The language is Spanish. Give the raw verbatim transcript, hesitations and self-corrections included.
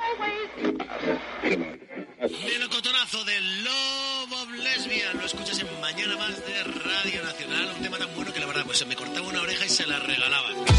Melocotonazo del Love of Lesbian. Lo escuchas en Mañana Más de Radio Nacional. Un tema tan bueno que la verdad pues se me cortaba una oreja y se la regalaban.